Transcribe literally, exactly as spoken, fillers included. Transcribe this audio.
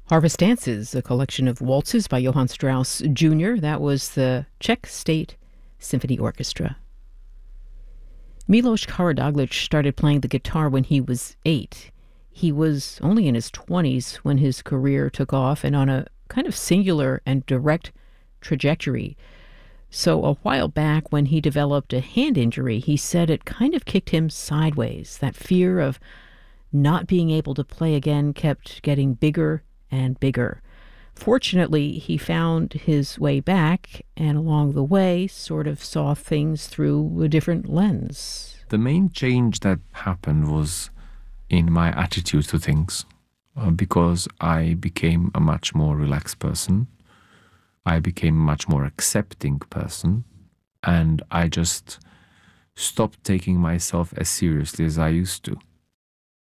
Harvest Dances, a collection of waltzes by Johann Strauss Junior That was the Czech State Symphony Orchestra. Milos Karadzic started playing the guitar when he was eight. He was only in his twenties when his career took off and on a kind of singular and direct trajectory. So a while back when he developed a hand injury, he said it kind of kicked him sideways. That fear of not being able to play again kept getting bigger and bigger. Fortunately, he found his way back and along the way sort of saw things through a different lens. The main change that happened was in my attitude to things, uh, because I became a much more relaxed person. I became a much more accepting person, and I just stopped taking myself as seriously as I used to.